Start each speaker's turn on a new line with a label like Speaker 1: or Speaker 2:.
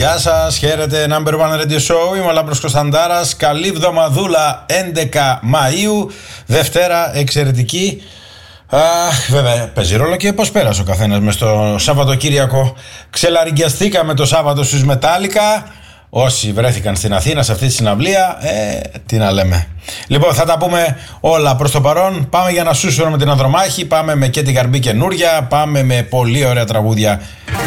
Speaker 1: γεια σας, χαίρετε, Number One Radio Show, είμαι ο Λάμπρος Κωνσταντάρας. Καλή εβδομαδούλα, 11 Μαΐου, Δευτέρα εξαιρετική. Βέβαια παίζει ρόλο και πώς πέρασε ο καθένας μες στο Σαββατοκύριακο. Ξελαριγκιαστήκαμε το Σάββατο στους Μετάλλικα. Όσοι βρέθηκαν στην Αθήνα σε αυτή τη συναυλία, τι να λέμε. Λοιπόν, θα τα πούμε όλα προς το παρόν. Πάμε για να σούσουμε με την Ανδρομάχη. Πάμε με και την Καρμπή καινούρια. Πάμε με πολύ ωραία τραγούδια